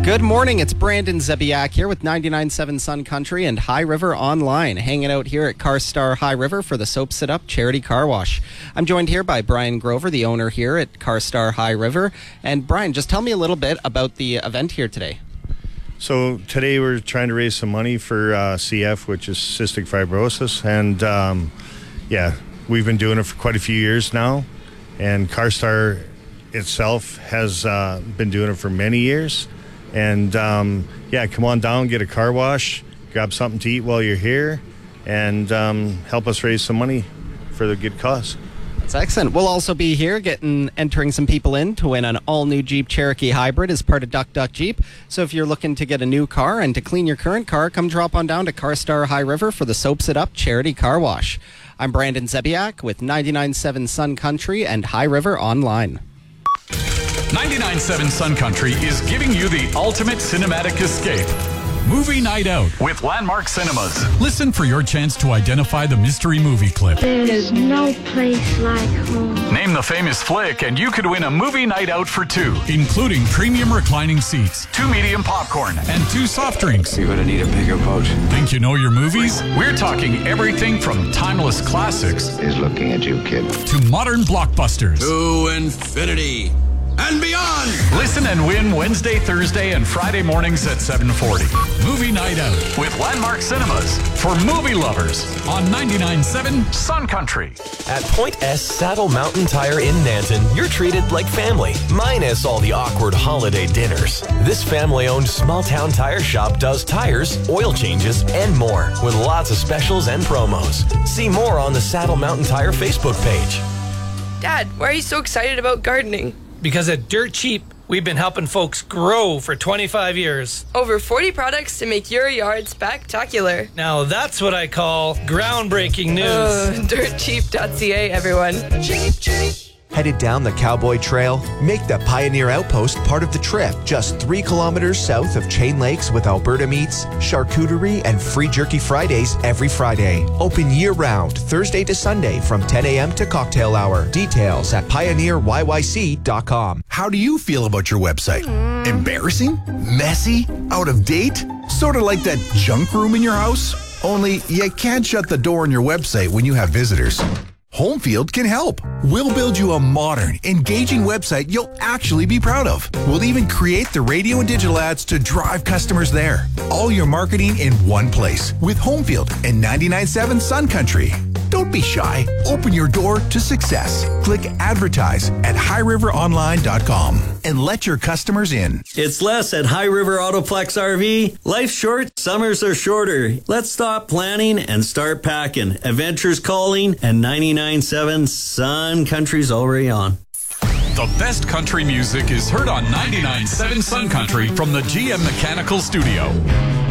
Good morning, it's Brandon Zebiak here with 99.7 Sun Country and High River Online, hanging out here at CarStar High River for the Soap Sit Up Charity Car Wash. I'm joined here by Brian Grover, the owner here at CarStar High River. And Brian, just tell me a little bit about the event here today. So today we're trying to raise some money for CF, which is cystic fibrosis. And we've been doing it for quite a few years now. And CarStar itself has been doing it for many years. And come on down, get a car wash, grab something to eat while you're here, and help us raise some money for the good cause. That's excellent. We'll also be here entering some people in to win an all-new Jeep Cherokee Hybrid as part of Duck Duck Jeep. So if you're looking to get a new car and to clean your current car, come drop on down to CarStar High River for the Soap Sit Up Charity Car Wash. I'm Brandon Zebiak with 99.7 Sun Country and High River Online. 99.7 Sun Country is giving you the ultimate cinematic escape. Movie Night Out with Landmark Cinemas. Listen for your chance to identify the mystery movie clip. There's no place like home. Name the famous flick and you could win a movie night out for two, including premium reclining seats, 2 medium popcorn, and 2 soft drinks. You're gonna need a bigger boat. Think you know your movies? We're talking everything from timeless classics He's looking at you, kid. to modern blockbusters. To infinity and beyond. Listen and win Wednesday, Thursday, and Friday mornings at 7:40. Movie Night Out with Landmark Cinemas for movie lovers on 99.7 Sun Country. At Point S Saddle Mountain Tire in Nanton, you're treated like family, minus all the awkward holiday dinners. This family-owned small-town tire shop does tires, oil changes, and more, with lots of specials and promos. See more on the Saddle Mountain Tire Facebook page. Dad, why are you so excited about gardening? Because at Dirt Cheap, we've been helping folks grow for 25 years. Over 40 products to make your yard spectacular. Now that's what I call groundbreaking news. Dirtcheap.ca, everyone. Cheap, cheap. Headed down the Cowboy Trail? Make the Pioneer Outpost part of the trip. Just 3 kilometers south of Chain Lakes with Alberta meats, charcuterie, and free jerky Fridays every Friday. Open year-round, Thursday to Sunday from 10 a.m. to cocktail hour. Details at pioneeryyc.com. How do you feel about your website? Embarrassing? Messy? Out of date? Sort of like that junk room in your house? Only you can't shut the door on your website when you have visitors. Homefield can help. We'll build you a modern, engaging website you'll actually be proud of. We'll even create the radio and digital ads to drive customers there. All your marketing in one place with Homefield and 99.7 Sun Country. Don't be shy. Open your door to success. Click advertise at highriveronline.com and let your customers in. It's Les at High River Autoplex RV. Life's short, summers are shorter. Let's stop planning and start packing. Adventure's calling and 99.7 Sun Country's already on. The best country music is heard on 99.7 Sun Country from the GM Mechanical Studio.